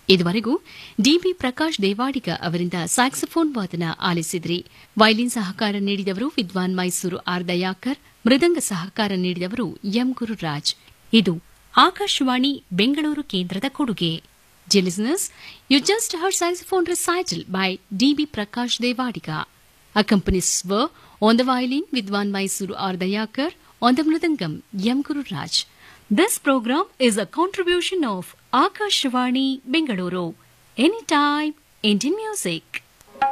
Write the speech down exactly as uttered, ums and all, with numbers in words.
ಇದುವರೆಗೂ ಡಿಬಿ ಪ್ರಕಾಶ್ ದೇವಾಡಿಗ ಅವರಿಂದ ಸ್ಯಾಕ್ಸಫೋನ್ ವಾದನ ಆಲಿಸಿದ್ರಿ. ವೈಲಿನ್ ಸಹಕಾರ ನೀಡಿದವರು ವಿದ್ವಾನ್ ಮೈಸೂರು ಆರ್ ದಯಾಕರ್, ಮೃದಂಗ ಸಹಕಾರ ನೀಡಿದವರು ಎಂ ಗುರುರಾಜ್. ಇದು ಆಕಾಶವಾಣಿ ಬೆಂಗಳೂರು ಕೇಂದ್ರದ ಕೊಡುಗೆ. Dear listeners, you just heard saxophone recital by D B Prakash Devadiga. Accompanist were on the violin Vidwan Mysuru R. Dayakar, on the mridangam M. Guru Raj. This program is a contribution of Akashvani Bengaluru. Anytime, Indian music.